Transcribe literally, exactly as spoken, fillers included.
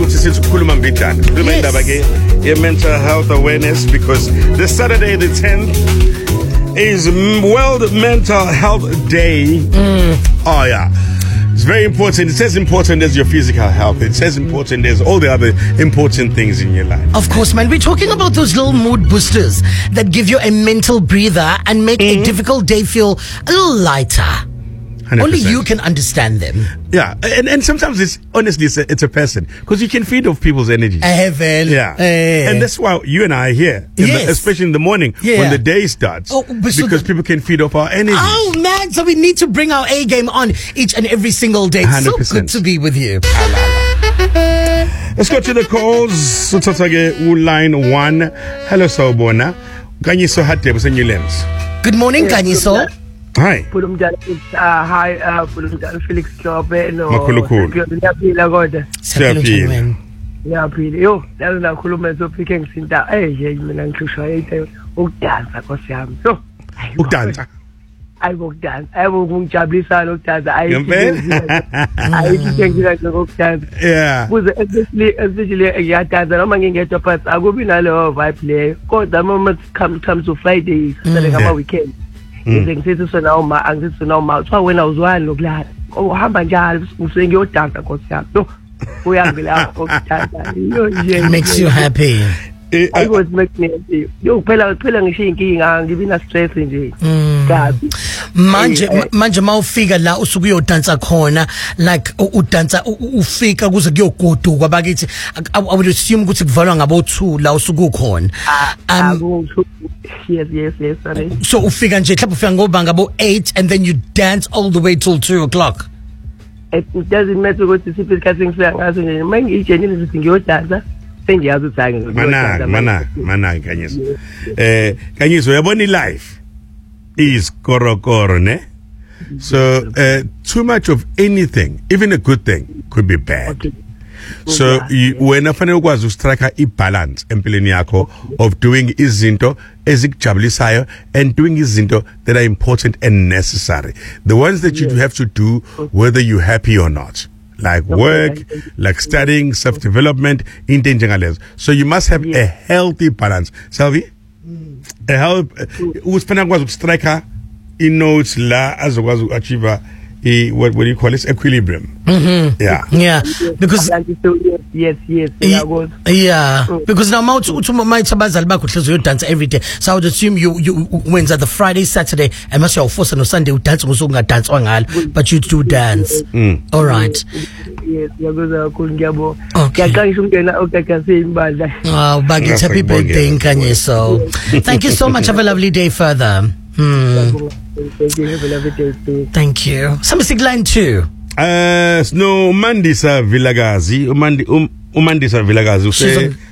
ukuthi sikhuluma mbijana sikhuluma indaba ke ye mental health awareness, because this Saturday the tenth is World Mental Health Day. Mm. Oh yeah. It's very important. It's as important as your physical health. It's as important as all the other important things in your life. Of course, man. We're talking about those little mood boosters that give you a mental breather and make mm-hmm. a difficult day feel a little lighter. one hundred percent. Only you can understand them. Yeah, and and sometimes it's honestly it's a, it's a person, because you can feed off people's energy. Heaven. Yeah, uh, and that's why you and I are here, in yes. the, especially in the morning yeah. when the day starts, oh, but so because the, people can feed off our energy. Oh man, so we need to bring our A game on each and every single day. one hundred percent. So good to be with you. Let's go to the calls. So line one. Hello, Sawubona. Kanyiso Hate Newlands. Good morning, Kanyiso. Hi. Hi, uh, Felix Klope. No. Makulukulu. Siyaphila kodwa. Siyaphila. Siyaphila. Yo, lazo nakhuluma sophike ngisinta. Eh, nje mina ngihlushwa yithe ukudansa Nkosi yami. So, ukudansa. Ayibokudansa. Ayibokungijabulisa lokudansa. Ngempela. Ayikho ngika lokudansa. Yeah. Kuze especially especially ngiyadansa noma ngingedwa but akubi nalo vibe leyo. Kodwa mama come comes to Friday, Saturday kama weekend. Ngize ngisethi sona uma angisethi sona uma uthiwa wena uzwani lokulala uhamba njalo use ngiyodansa Nkosi yami no uyangila ukudansa yo nje makes you happy. I was making me yo phela phela ngisho inkinga ngibina stress nje kabi manje manje mawufika la usuku uyodansa khona like udansa ufika kuze kuyogoduka bakithi I would assume ukuthi kuvalwa ngabo two la usuku khona um yes yes yes sorry so ufika nje mhlawumbe ufika ngoba ngabo eight and then you dance all the way till two o'clock. It doesn't matter ukuthi siphi isikhathi ngifika ngaso nje mangiyijenile ukuthi ngiyodansa sengiyazi ukuthi mana mana mana Kanyiso eh Kanyiso uyabona life is korokoro ne, so uh, too much of anything, even a good thing, could be bad. Okay. So wena fanele ukwazi ukustrike ibalance empilweni yakho of doing izinto ezikujabulisayo and doing izinto that are important and necessary, the ones that you have to do whether you're happy or not, like work, like studying, self-development, into njengalezo. So you must have a healthy balance. Salvi, a health usifana ukwazi ukustrike inotes la azokwazi uachieve E, what, what do you call it? Equilibrium. Mm-hmm. Yeah. Yeah. Because yes, yes, yeah. yeah. Mm. Because now my my dance every day. So I would assume you you when's that the Friday, Saturday, and must your force on Sunday you dance dance but you do dance. Mm. All right. Yes, okay. Oh, Baggy, happy birthday, Kanyiso. Thank you so much. Have a lovely day further. Hmm. Thank you. Have a lovely day too. Thank you. Something line two. Uh, no, Umandisa Vilagazi. Umandi, um, Umandisa Vilagazi.